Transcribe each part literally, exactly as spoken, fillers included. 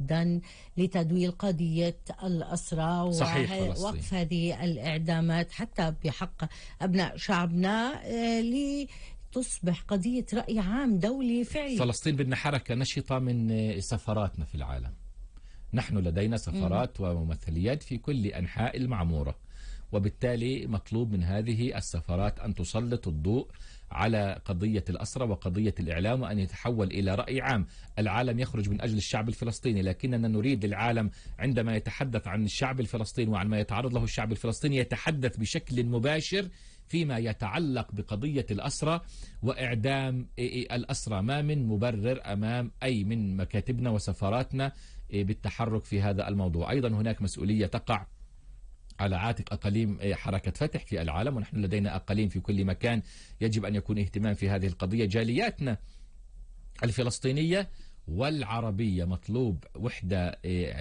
جدا لتدويل قضية الأسرى ووقف هذه الإعدامات حتى بحق أبناء شعبنا لتصبح قضية رأي عام دولي فعلي. فلسطين بدنا حركة نشطة من سفاراتنا في العالم. نحن لدينا سفارات وممثليات في كل أنحاء المعمورة، وبالتالي مطلوب من هذه السفارات أن تسلط الضوء على قضية الأسرى وقضية الإعلام، وأن يتحول إلى رأي عام. العالم يخرج من أجل الشعب الفلسطيني، لكننا نريد للعالم عندما يتحدث عن الشعب الفلسطيني وعن ما يتعرض له الشعب الفلسطيني يتحدث بشكل مباشر فيما يتعلق بقضية الأسرى وإعدام الأسرى. ما من مبرر أمام أي من مكاتبنا وسفاراتنا بالتحرك في هذا الموضوع. أيضا هناك مسؤولية تقع على عاتق أقاليم حركة فتح في العالم، ونحن لدينا أقاليم في كل مكان يجب أن يكون اهتمام في هذه القضية. جالياتنا الفلسطينية والعربية مطلوب وحدة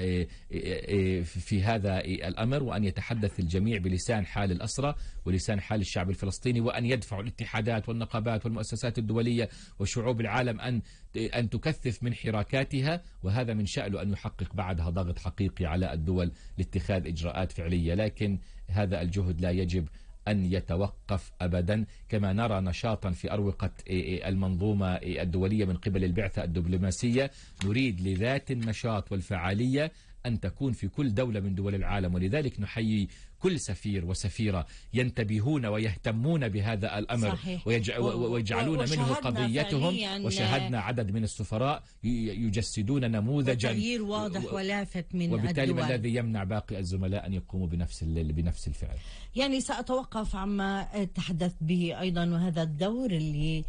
في هذا الأمر، وأن يتحدث الجميع بلسان حال الأسرى ولسان حال الشعب الفلسطيني، وأن يدفعوا الاتحادات والنقابات والمؤسسات الدولية وشعوب العالم أن أن تكثف من حراكاتها، وهذا من شأنه أن يحقق بعدها ضغط حقيقي على الدول لاتخاذ إجراءات فعلية. لكن هذا الجهد لا يجب أن يتوقف أبدا، كما نرى نشاطا في أروقة المنظومة الدولية من قبل البعثة الدبلوماسية. نريد لذات النشاط والفعالية أن تكون في كل دولة من دول العالم، ولذلك نحيي كل سفير وسفيرة ينتبهون ويهتمون بهذا الأمر ويجع ويجعلون منه قضيتهم. وشاهدنا عدد من السفراء يجسدون نموذجا تغيير واضح ولافت من وبالتالي ما الذي يمنع باقي الزملاء أن يقوموا بنفس بنفس الفعل. يعني سأتوقف عما تحدث به أيضا، وهذا الدور اللي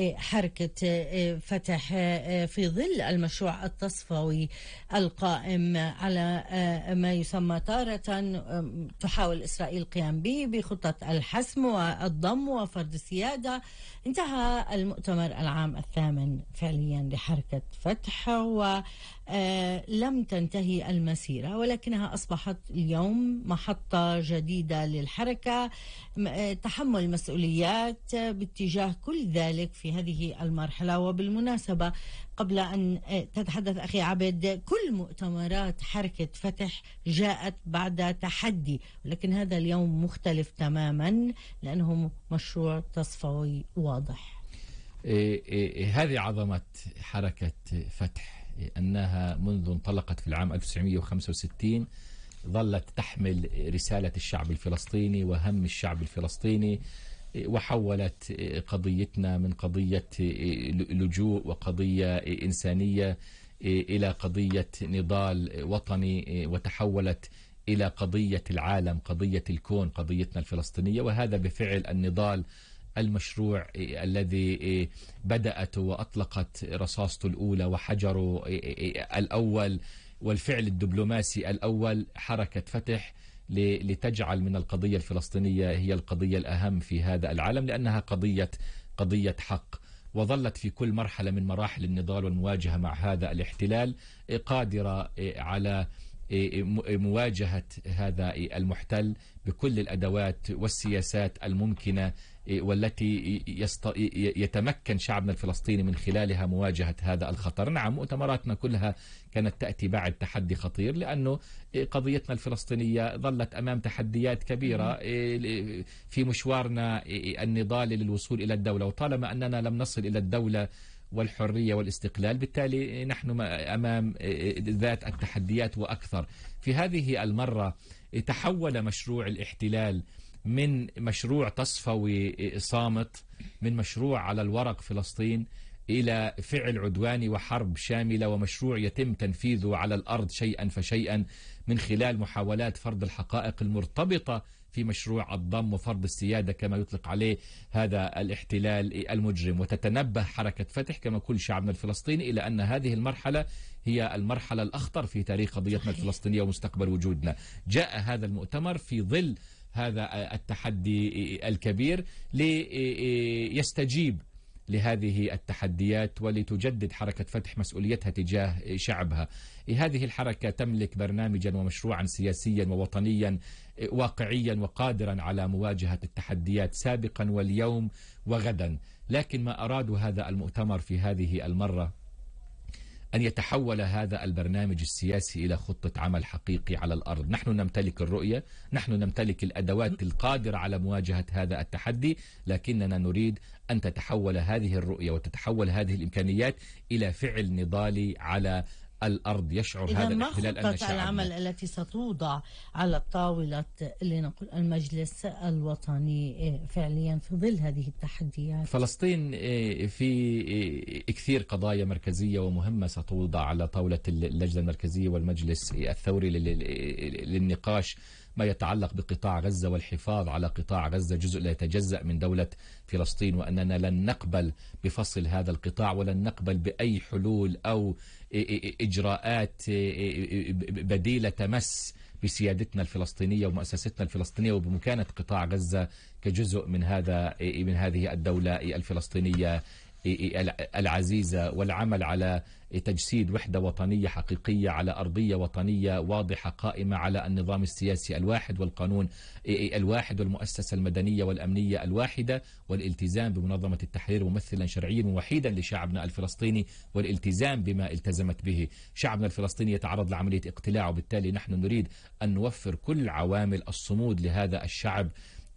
حركة فتح في ظل المشروع التصفوي القائم على ما يسمى تارة تحاول إسرائيل القيام به بخطة الحسم والضم وفرض السيادة. انتهى المؤتمر العام الثامن فعليا لحركة فتح، ولم تنتهي المسيرة، ولكنها أصبحت اليوم محطة جديدة للحركة، تحمل مسؤوليات باتجاه كل ذلك في هذه المرحلة. وبالمناسبة قبل أن تتحدث أخي عبد، كل مؤتمرات حركة فتح جاءت بعد تحدي، ولكن هذا اليوم مختلف تماما لأنه مشروع تصفوي واضح. إيه إيه هذه عظمة حركة فتح، أنها منذ انطلقت في العام ألف وتسعمئة وخمسة وستين ظلت تحمل رسالة الشعب الفلسطيني وهم الشعب الفلسطيني، وحولت قضيتنا من قضية لجوء وقضية إنسانية إلى قضية نضال وطني، وتحولت إلى قضية العالم، قضية الكون، قضيتنا الفلسطينية. وهذا بفعل النضال المشروع الذي بدأت وأطلقت رصاصته الأولى وحجره الأول والفعل الدبلوماسي الأول حركة فتح لتجعل من القضية الفلسطينية هي القضية الأهم في هذا العالم، لأنها قضية قضية حق. وظلت في كل مرحلة من مراحل النضال والمواجهة مع هذا الاحتلال قادرة على مواجهة هذا المحتل بكل الأدوات والسياسات الممكنة والتي يتمكن شعبنا الفلسطيني من خلالها مواجهة هذا الخطر. نعم، مؤتمراتنا كلها كانت تأتي بعد تحدي خطير، لأنه قضيتنا الفلسطينية ظلت أمام تحديات كبيرة في مشوارنا النضال للوصول إلى الدولة، وطالما أننا لم نصل إلى الدولة والحرية والاستقلال بالتالي نحن أمام ذات التحديات وأكثر. في هذه المرة تحول مشروع الاحتلال من مشروع تصفوي صامت، من مشروع على الورق فلسطين، إلى فعل عدواني وحرب شاملة، ومشروع يتم تنفيذه على الأرض شيئا فشيئا من خلال محاولات فرض الحقائق المرتبطة في مشروع الضم وفرض السيادة كما يطلق عليه هذا الاحتلال المجرم. وتتنبه حركة فتح كما كل شعبنا الفلسطيني إلى أن هذه المرحلة هي المرحلة الأخطر في تاريخ قضيتنا الفلسطينية ومستقبل وجودنا. جاء هذا المؤتمر في ظل هذا التحدي الكبير ليستجيب لهذه التحديات ولتجدد حركة فتح مسؤوليتها تجاه شعبها. هذه الحركة تملك برنامجا ومشروعا سياسيا ووطنيا واقعيا وقادرا على مواجهة التحديات سابقا واليوم وغدا. لكن ما أرادوا هذا المؤتمر في هذه المرة أن يتحول هذا البرنامج السياسي إلى خطة عمل حقيقي على الأرض. نحن نمتلك الرؤية، نحن نمتلك الأدوات القادرة على مواجهة هذا التحدي، لكننا نريد أن تتحول هذه الرؤية وتتحول هذه الإمكانيات إلى فعل نضالي على الأرض. يشعر هذا الاحتلال أن شعبنا العمل التي ستوضع على طاولة لنقول المجلس الوطني فعليا في ظل هذه التحديات؟ فلسطين في كثير قضايا مركزية ومهمة ستوضع على طاولة اللجنة المركزية والمجلس الثوري للنقاش، ما يتعلق بقطاع غزة والحفاظ على قطاع غزة جزء لا يتجزأ من دولة فلسطين، وأننا لن نقبل بفصل هذا القطاع ولن نقبل بأي حلول أو إجراءات بديلة تمس بسيادتنا الفلسطينية ومؤسستنا الفلسطينية وبمكانة قطاع غزة كجزء من هذا من هذه الدولة الفلسطينية العزيزة، والعمل على تجسيد وحدة وطنية حقيقية على أرضية وطنية واضحة قائمة على النظام السياسي الواحد والقانون الواحد والمؤسسة المدنية والأمنية الواحدة، والالتزام بمنظمة التحرير ممثلا شرعيا وحيدا لشعبنا الفلسطيني والالتزام بما التزمت به. شعبنا الفلسطيني يتعرض لعملية اقتلاع، وبالتالي نحن نريد أن نوفر كل عوامل الصمود لهذا الشعب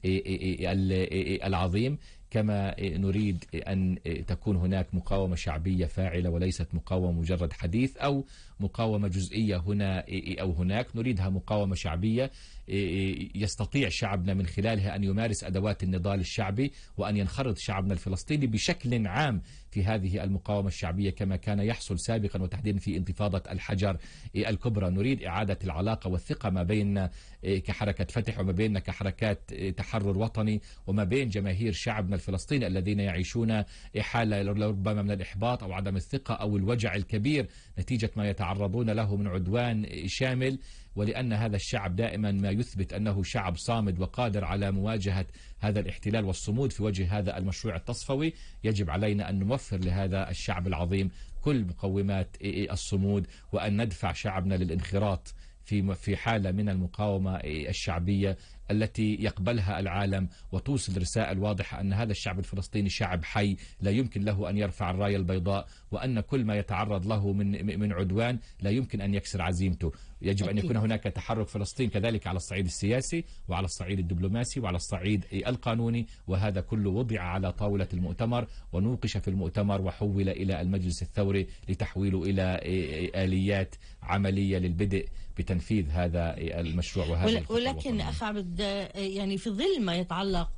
العظيم، كما نريد أن تكون هناك مقاومة شعبية فاعلة وليست مقاومة مجرد حديث أو مقاومة جزئية هنا أو هناك. نريدها مقاومة شعبية يستطيع شعبنا من خلالها أن يمارس أدوات النضال الشعبي وأن ينخرط شعبنا الفلسطيني بشكل عام في هذه المقاومة الشعبية كما كان يحصل سابقا وتحديدا في انتفاضة الحجر الكبرى. نريد إعادة العلاقة والثقة ما بيننا كحركة فتح وما بيننا كحركات تحرر وطني وما بين جماهير شعبنا الفلسطيني الذين يعيشون حالة ربما من الإحباط أو عدم الثقة أو الوجع الكبير نتيجة ما يتعرضون له من عدوان شامل. ولأن هذا الشعب دائما ما يثبت أنه شعب صامد وقادر على مواجهة هذا الاحتلال والصمود في وجه هذا المشروع التصفوي، يجب علينا أن نوفر لهذا الشعب العظيم كل مقومات الصمود وأن ندفع شعبنا للانخراط في في حالة من المقاومة الشعبية التي يقبلها العالم وتوصل رسائل واضحة أن هذا الشعب الفلسطيني شعب حي لا يمكن له أن يرفع الراية البيضاء، وأن كل ما يتعرض له من من عدوان لا يمكن أن يكسر عزيمته. يجب أن يكون هناك تحرك فلسطين كذلك على الصعيد السياسي وعلى الصعيد الدبلوماسي وعلى الصعيد القانوني، وهذا كله وضع على طاولة المؤتمر ونوقش في المؤتمر وحول إلى المجلس الثوري لتحويله إلى آليات عملية للبدء بتنفيذ هذا المشروع وهذا الخطة. ولكن أخ عبد، يعني في ظل ما يتعلق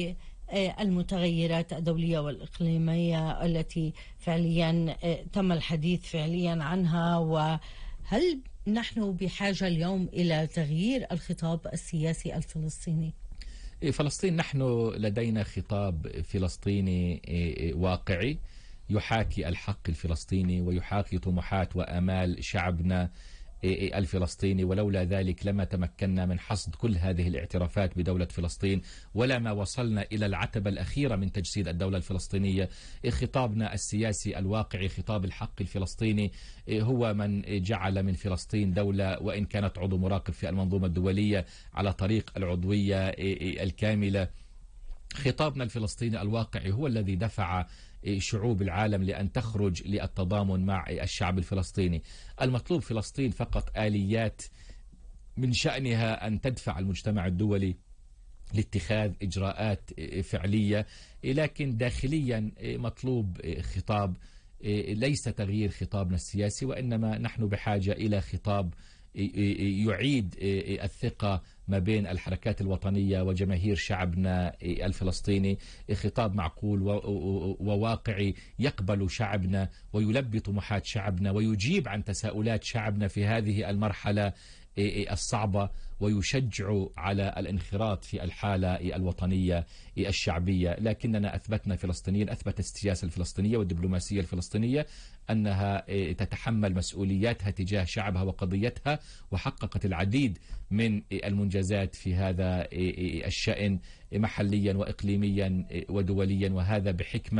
بالمتغيرات الدولية والإقليمية التي فعليا تم الحديث فعليا عنها، وهل نحن بحاجة اليوم إلى تغيير الخطاب السياسي الفلسطيني؟ فلسطين نحن لدينا خطاب فلسطيني واقعي يحاكي الحق الفلسطيني ويحاكي طموحات وآمال شعبنا الفلسطيني، ولولا ذلك لما تمكنا من حصد كل هذه الاعترافات بدولة فلسطين ولا ما وصلنا إلى العتبة الأخيرة من تجسيد الدولة الفلسطينية. خطابنا السياسي الواقعي خطاب الحق الفلسطيني هو من جعل من فلسطين دولة وإن كانت عضو مراقب في المنظومة الدولية على طريق العضوية الكاملة. خطابنا الفلسطيني الواقعي هو الذي دفع شعوب العالم لأن تخرج للتضامن مع الشعب الفلسطيني. المطلوب فلسطين فقط آليات من شأنها أن تدفع المجتمع الدولي لاتخاذ إجراءات فعلية، لكن داخليا مطلوب خطاب ليس تغيير خطابنا السياسي، وإنما نحن بحاجة إلى خطاب يعيد الثقة ما بين الحركات الوطنية وجماهير شعبنا الفلسطيني، خطاب معقول وواقعي يقبل شعبنا ويلبي طموحات شعبنا ويجيب عن تساؤلات شعبنا في هذه المرحلة الصعبة ويشجع على الانخراط في الحالة الوطنية الشعبية. لكننا أثبتنا فلسطينيا، أثبت السياسة الفلسطينية والدبلوماسية الفلسطينية أنها تتحمل مسؤولياتها تجاه شعبها وقضيتها، وحققت العديد من المنجزات في هذا الشأن محليا وإقليميا ودوليا، وهذا بحكمة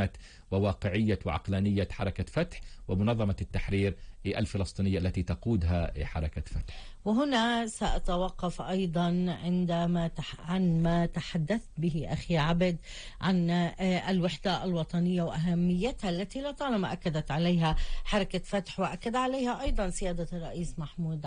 وواقعية وعقلانية حركة فتح ومنظمة التحرير الفلسطينية التي تقودها حركة فتح. وهنا سأتوقف أيضا عندما تح... عن ما تحدثت به أخي عبد عن الوحدة الوطنية وأهميتها التي لطالما أكدت عليها حركة فتح، وأكد عليها أيضا سيادة الرئيس محمود